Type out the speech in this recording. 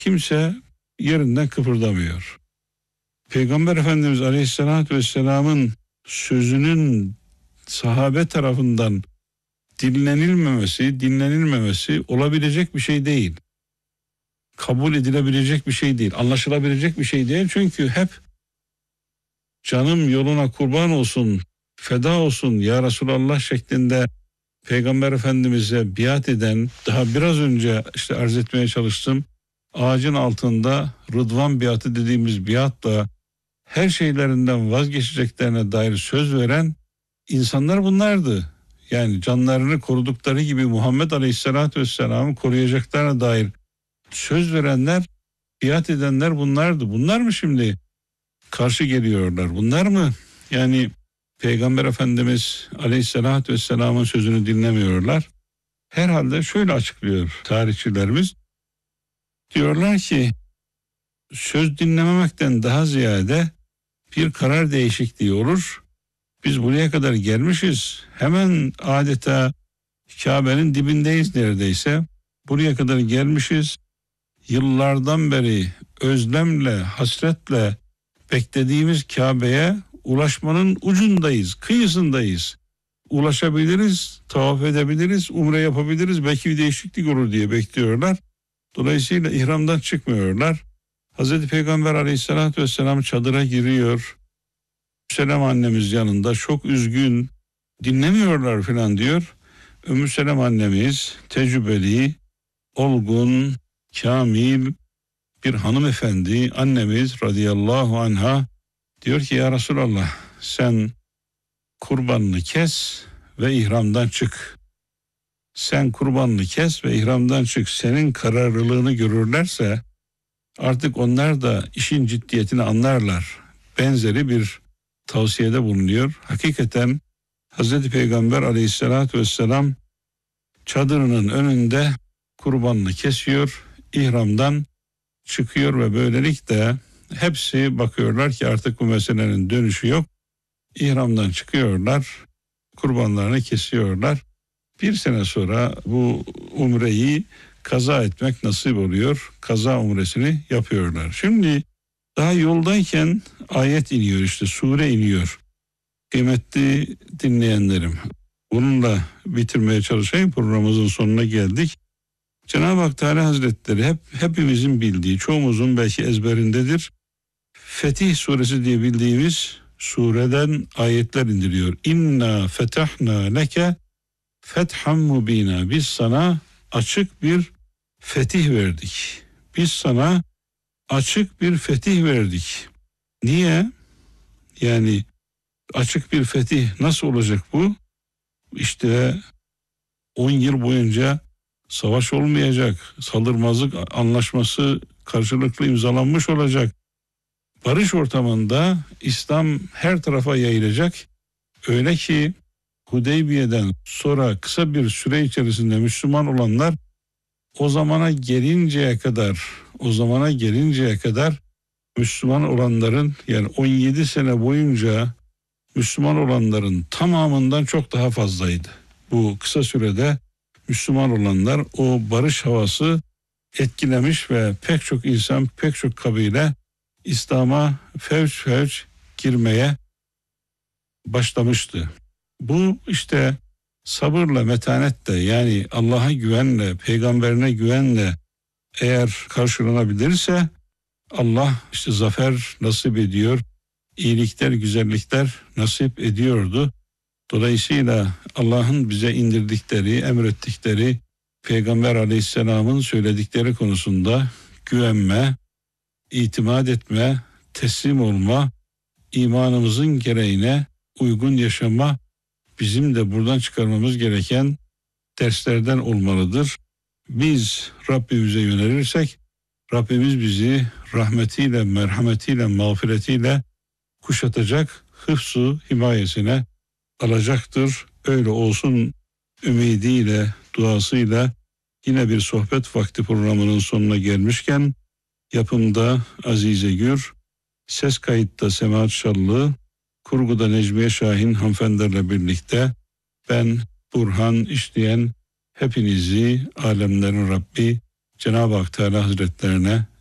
kimse yerinden kıpırdamıyor. Peygamber Efendimiz Aleyhisselatü Vesselam'ın sözünün sahabe tarafından dinlenilmemesi olabilecek bir şey değil. Kabul edilebilecek bir şey değil, anlaşılabilecek bir şey değil. Çünkü hep canım yoluna kurban olsun, feda olsun ya Resulallah şeklinde Peygamber Efendimiz'e biat eden, daha biraz önce işte arz etmeye çalıştım, ağacın altında Rıdvan biatı dediğimiz biatla her şeylerinden vazgeçeceklerine dair söz veren insanlar bunlardı. Yani canlarını korudukları gibi Muhammed Aleyhisselatü Vesselam'ı koruyacaklarına dair söz verenler, biat edenler bunlardı. Bunlar mı şimdi karşı geliyorlar? Bunlar mı yani Peygamber Efendimiz Aleyhisselatü Vesselam'ın sözünü dinlemiyorlar? Herhalde şöyle açıklıyor tarihçilerimiz. Diyorlar ki söz dinlememekten daha ziyade bir karar değişikliği olur. Biz buraya kadar gelmişiz. Hemen adeta Kabe'nin dibindeyiz neredeyse. Buraya kadar gelmişiz. Yıllardan beri özlemle, hasretle beklediğimiz Kabe'ye ulaşmanın ucundayız, kıyısındayız. Ulaşabiliriz, tavaf edebiliriz, umre yapabiliriz, belki bir değişiklik olur diye bekliyorlar. Dolayısıyla ihramdan çıkmıyorlar. Hazreti Peygamber Aleyhisselatü Vesselam çadıra giriyor. Selam annemiz yanında çok üzgün, dinlemiyorlar falan diyor. Ümmü Selem annemiz tecrübeli, olgun, kamil bir hanımefendi annemiz radıyallahu anha diyor ki ya Resulallah sen kurbanını kes ve ihramdan çık. Sen kurbanını kes ve ihramdan çık. Senin kararlılığını görürlerse artık onlar da işin ciddiyetini anlarlar. Benzeri bir tavsiyede bulunuyor. Hakikaten Hazreti Peygamber Aleyhisselatü Vesselam çadırının önünde kurbanını kesiyor, ihramdan çıkıyor ve böylelikle hepsi bakıyorlar ki artık bu meselenin dönüşü yok. İhramdan çıkıyorlar, kurbanlarını kesiyorlar. Bir sene sonra bu umreyi kaza etmek nasip oluyor. Kaza umresini yapıyorlar. Şimdi daha yoldayken ayet iniyor işte sure iniyor. Kıymetli dinleyenlerim, bununla bitirmeye çalışayım, programımızın sonuna geldik. Cenab-ı Hak Teala Hazretleri hepimizin bildiği, çoğumuzun belki ezberindedir. Fetih suresi diye bildiğimiz sureden ayetler indiriyor. İnna fetahna leke fethan mubina. Biz sana açık bir fetih verdik. Biz sana açık bir fetih verdik. Niye? Yani açık bir fetih nasıl olacak bu? İşte 10 yıl boyunca savaş olmayacak, saldırmazlık anlaşması karşılıklı imzalanmış olacak. Barış ortamında İslam her tarafa yayılacak. Öyle ki Hudeybiye'den sonra kısa bir süre içerisinde Müslüman olanlar o zamana gelinceye kadar Müslüman olanların yani 17 sene boyunca Müslüman olanların tamamından çok daha fazlaydı. Bu kısa sürede Müslüman olanlar o barış havası etkilemiş ve pek çok insan, pek çok kabile İslam'a fevç girmeye başlamıştı. Bu işte sabırla, metanetle yani Allah'a güvenle, peygamberine güvenle eğer karşılanabilirse Allah işte zafer nasip ediyor, iyilikler, güzellikler nasip ediyordu. Dolayısıyla Allah'ın bize indirdikleri, emrettikleri, Peygamber Aleyhisselam'ın söyledikleri konusunda güvenme, itimat etme, teslim olma, imanımızın gereğine uygun yaşama bizim de buradan çıkarmamız gereken derslerden olmalıdır. Biz Rabbimize yönelirsek Rabbimiz bizi rahmetiyle, merhametiyle, mağfiretiyle kuşatacak, hıfzu himayesine alacaktır. Öyle olsun ümidiyle, duasıyla yine bir sohbet vakti programının sonuna gelmişken yapımda Azize Gür, ses kayıtta Semahat Şallı, kurguda Necmiye Şahin hanımefendilerle birlikte ben Burhan İşleyen hepinizi alemlerin Rabbi Cenab-ı Hak Teala Hazretlerine